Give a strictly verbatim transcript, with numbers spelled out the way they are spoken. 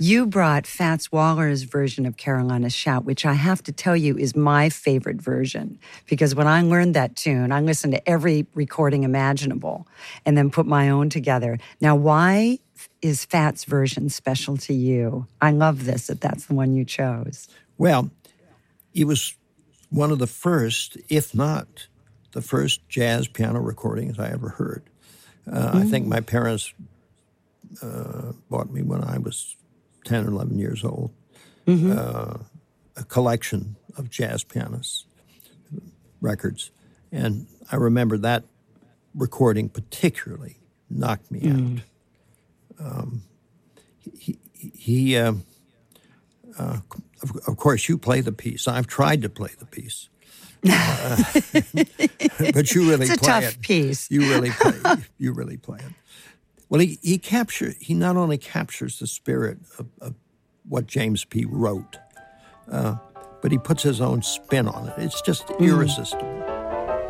You brought Fats Waller's version of Carolina Shout, which I have to tell you is my favorite version, because when I learned that tune, I listened to every recording imaginable and then put my own together. Now, why is Fats' version special to you? I love this, that that's the one you chose. Well, it was one of the first, if not the first, jazz piano recordings I ever heard. Uh, mm. I think my parents uh, bought me when I was ten or eleven years old, mm-hmm. uh, a collection of jazz pianists records. And I remember that recording particularly knocked me mm. out. Um, he, he uh, uh, of, of course, you play the piece. I've tried to play the piece. Uh, but you really it's a play tough it. piece. You really play. You really play it. Well, he he capture. He not only captures the spirit of, of what James P. wrote, uh, but he puts his own spin on it. It's just mm. irresistible.